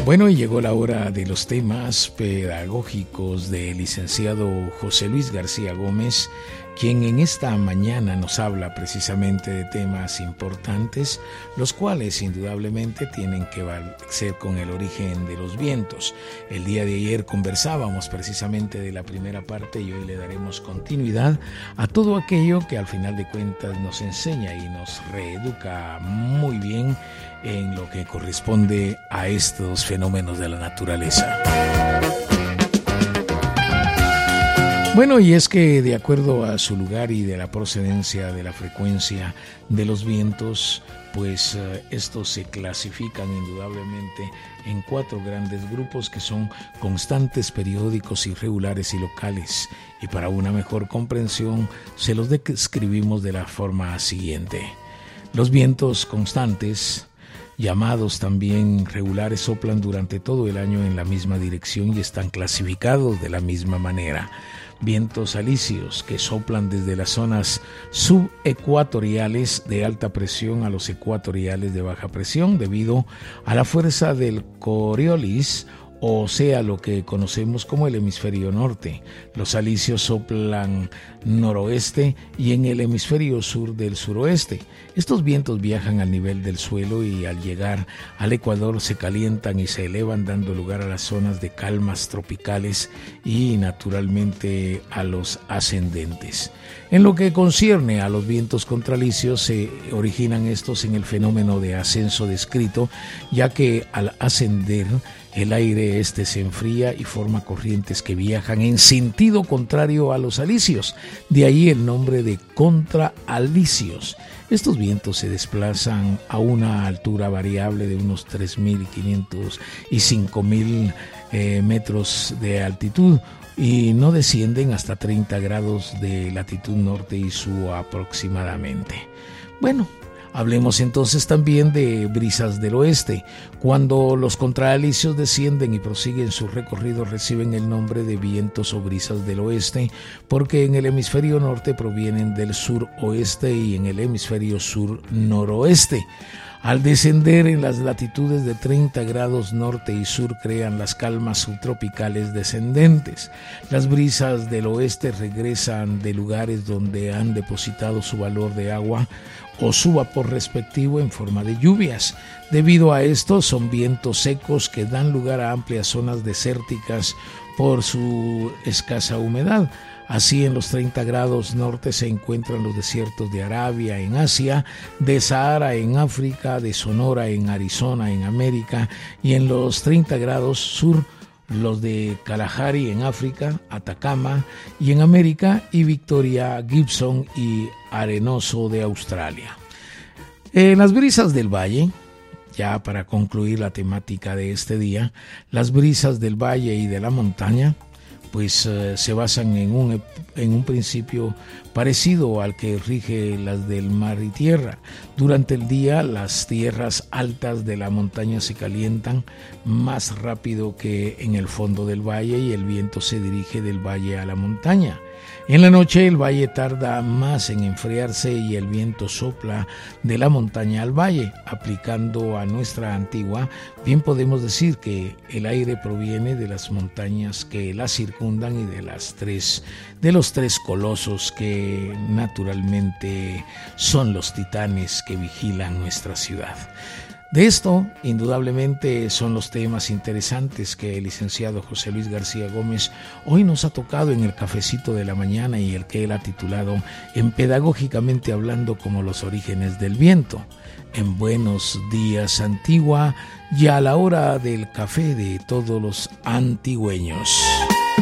Bueno, y llegó la hora de los temas pedagógicos del licenciado José Luis García Gómez, quien en esta mañana nos habla precisamente de temas importantes, los cuales indudablemente tienen que ver con el origen de los vientos. El día de ayer conversábamos precisamente de la primera parte y hoy le daremos continuidad a todo aquello que al final de cuentas nos enseña y nos reeduca muy bien en lo que corresponde a estos fenómenos de la naturaleza. Bueno, y es que de acuerdo a su lugar y de la procedencia de la frecuencia de los vientos, pues estos se clasifican indudablemente en 4 grandes grupos que son constantes, periódicos, irregulares y locales. Y para una mejor comprensión se los describimos de la forma siguiente. Los vientos constantes, llamados también regulares, soplan durante todo el año en la misma dirección y están clasificados de la misma manera. Vientos alisios, que soplan desde las zonas subecuatoriales de alta presión a los ecuatoriales de baja presión debido a la fuerza del Coriolis, o sea, lo que conocemos como el hemisferio norte. Los alisios soplan noroeste y en el hemisferio sur del suroeste. Estos vientos viajan al nivel del suelo y al llegar al Ecuador se calientan y se elevan, dando lugar a las zonas de calmas tropicales y naturalmente a los ascendentes. En lo que concierne a los vientos contralisios, se originan estos en el fenómeno de ascenso descrito, ya que al ascender el aire se enfría y forma corrientes que viajan en sentido contrario a los alisios. De ahí el nombre de contraalisios. Estos vientos se desplazan a una altura variable de unos 3.500 y 5.000 metros de altitud y no descienden hasta 30 grados de latitud norte y sur aproximadamente. Bueno, hablemos entonces también de brisas del oeste. Cuando los contraalisios descienden y prosiguen su recorrido, reciben el nombre de vientos o brisas del oeste, porque en el hemisferio norte provienen del suroeste y en el hemisferio sur noroeste. Al descender en las latitudes de 30 grados norte y sur crean las calmas subtropicales descendentes. Las brisas del oeste regresan de lugares donde han depositado su valor de agua o su vapor respectivo en forma de lluvias. Debido a esto son vientos secos que dan lugar a amplias zonas desérticas por su escasa humedad. Así, en los 30 grados norte se encuentran los desiertos de Arabia en Asia, de Sahara en África, de Sonora en Arizona en América, y en los 30 grados sur los de Kalahari en África, Atacama y en América, y Victoria, Gibson y Arenoso de Australia. Las brisas del valle, ya para concluir la temática de este día, las brisas del valle y de la montaña pues se basan en un principio parecido al que rige las del mar y tierra. Durante el día, las tierras altas de la montaña se calientan más rápido que en el fondo del valle y el viento se dirige del valle a la montaña. En la noche el valle tarda más en enfriarse y el viento sopla de la montaña al valle. Aplicando a nuestra antigua, bien podemos decir que el aire proviene de las montañas que la circundan y de los tres colosos que naturalmente son los titanes que vigilan nuestra ciudad. De esto, indudablemente, son los temas interesantes que el licenciado José Luis García Gómez hoy nos ha tocado en el cafecito de la mañana y el que él ha titulado en Pedagógicamente Hablando como los orígenes del viento. En Buenos Días Antigua y a la hora del café de todos los antigüeños.